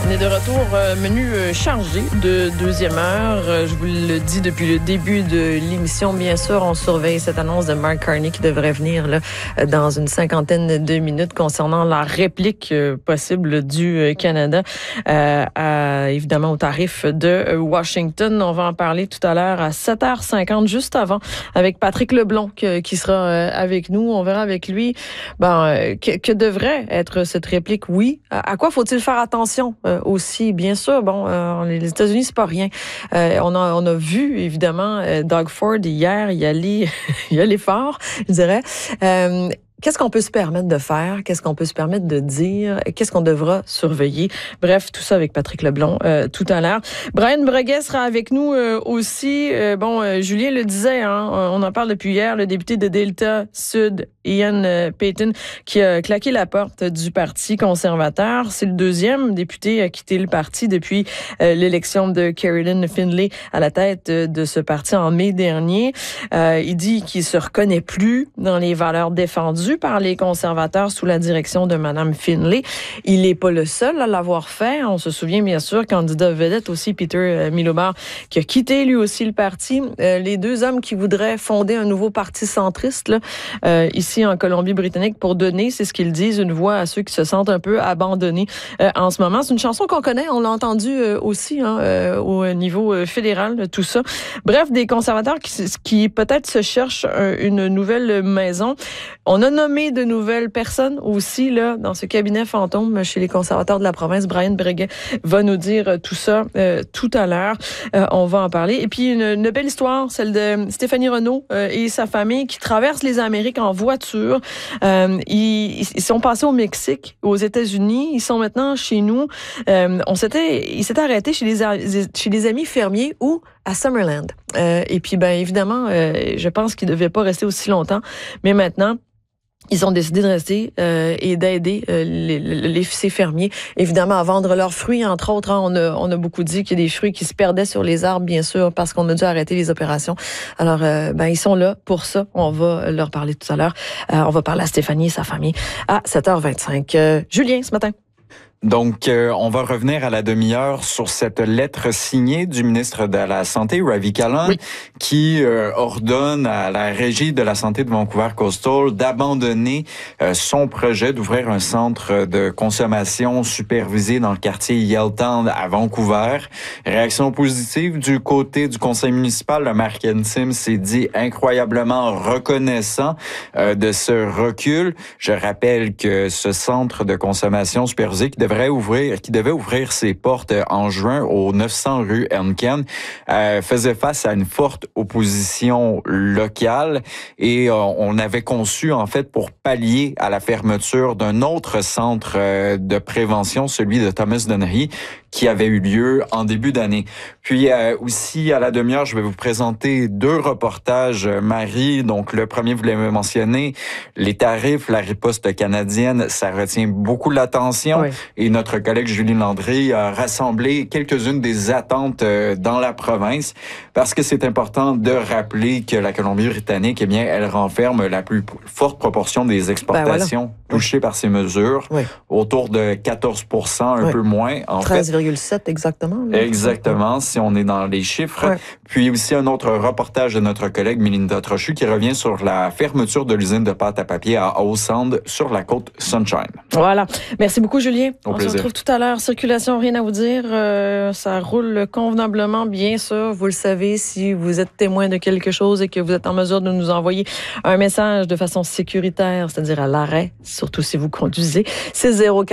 On est de retour, menu chargé de deuxième heure. Je vous le dis depuis le début de l'émission, bien sûr, on surveille cette annonce de Mark Carney qui devrait venir là, dans une cinquantaine de minutes concernant la réplique possible du Canada évidemment au tarif de Washington. On va en parler tout à l'heure à 7h50, juste avant, avec Patrick Leblond qui sera avec nous. On verra avec lui que devrait être cette réplique. Oui, à quoi faut-il faire attention aussi, bien sûr. Bon, les États-Unis, c'est pas rien. On a vu, évidemment, Doug Ford hier y aller fort, je dirais. Qu'est-ce qu'on peut se permettre de faire? Qu'est-ce qu'on peut se permettre de dire? Qu'est-ce qu'on devra surveiller? Bref, tout ça avec Patrick Leblond tout à l'heure. Brian Breguet sera avec nous aussi. Julien le disait, hein, on en parle depuis hier, le député de Delta Sud, Ian Paton, qui a claqué la porte du Parti conservateur. C'est le deuxième député à quitter le parti depuis l'élection de Carolyn Finlay à la tête de ce parti en mai dernier. Il dit qu'il se reconnaît plus dans les valeurs défendues par les conservateurs sous la direction de Mme Finlay. Il n'est pas le seul à l'avoir fait. On se souvient bien sûr, candidat vedette aussi, Peter Milobar, qui a quitté lui aussi le parti. Les deux hommes qui voudraient fonder un nouveau parti centriste là, ici en Colombie-Britannique pour donner, c'est ce qu'ils disent, une voix à ceux qui se sentent un peu abandonnés en ce moment. C'est une chanson qu'on connaît, on l'a entendue aussi au niveau fédéral, tout ça. Bref, des conservateurs qui peut-être se cherchent une nouvelle maison. On a nommé de nouvelles personnes aussi là dans ce cabinet fantôme chez les conservateurs de la province. Brian Breguet va nous dire tout ça tout à l'heure. On va en parler. Et puis une belle histoire, celle de Stéphanie Renaud et sa famille qui traversent les Amériques en voiture. Ils sont passés au Mexique, aux États-Unis. Ils sont maintenant chez nous. Ils s'étaient arrêtés chez les amis fermiers ou à Summerland. Et puis évidemment, je pense qu'ils ne devaient pas rester aussi longtemps. Mais maintenant, ils ont décidé de rester et d'aider ces fermiers, évidemment, à vendre leurs fruits, entre autres. Hein, on a beaucoup dit qu'il y a des fruits qui se perdaient sur les arbres, bien sûr, parce qu'on a dû arrêter les opérations. Alors, ils sont là pour ça. On va leur parler tout à l'heure. On va parler à Stéphanie et sa famille à 7h25. Julien, ce matin. Donc, on va revenir à la demi-heure sur cette lettre signée du ministre de la Santé, Ravi Kahlon, oui, qui ordonne à la Régie de la Santé de Vancouver Coastal d'abandonner son projet d'ouvrir un centre de consommation supervisé dans le quartier Yaletown à Vancouver. Réaction positive du côté du conseil municipal. Le maire Ken Sims s'est dit incroyablement reconnaissant de ce recul. Je rappelle que ce centre de consommation supervisé qui devait ouvrir ses portes en juin au 900 rue Henken, faisait face à une forte opposition locale et on avait conçu en fait pour pallier à la fermeture d'un autre centre de prévention, celui de Thomas Donnery, qui avait eu lieu en début d'année. Puis aussi à la demi-heure, je vais vous présenter deux reportages, Marie. Donc le premier, vous l'avez mentionné, les tarifs, la riposte canadienne, ça retient beaucoup l'attention. Oui. Et notre collègue Julie Landry a rassemblé quelques-unes des attentes dans la province parce que c'est important de rappeler que la Colombie-Britannique, eh bien, elle renferme la plus forte proportion des exportations touchées par ces mesures, autour de 14%, un peu moins. En 13,7 exactement. Là. Exactement, si on est dans les chiffres. Ouais. Puis aussi un autre reportage de notre collègue Melinda Trochu qui revient sur la fermeture de l'usine de pâte à papier à Howe Sound sur la côte Sunshine. Voilà. Merci beaucoup, Julien. Au plaisir. On se retrouve tout à l'heure. Circulation, rien à vous dire. Ça roule convenablement, bien sûr. Vous le savez, si vous êtes témoin de quelque chose et que vous êtes en mesure de nous envoyer un message de façon sécuritaire, c'est-à-dire à l'arrêt, surtout si vous conduisez, c'est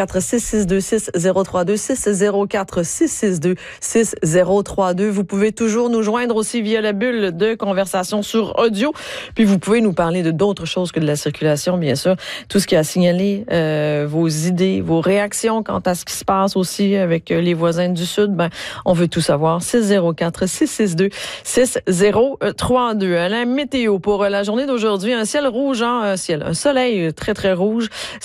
04-662-6032-604-662-6032. Vous pouvez toujours nous joindre aussi via la bulle de conversation sur audio. Puis vous pouvez nous parler de d'autres choses que de la circulation, bien sûr. Tout ce qui a signalé, vos idées, vos réactions quant à ce qui se passe aussi avec les voisins du Sud, on veut tout savoir. 604-662-6032. À la météo pour la journée d'aujourd'hui, un ciel rouge, un soleil très, très rouge.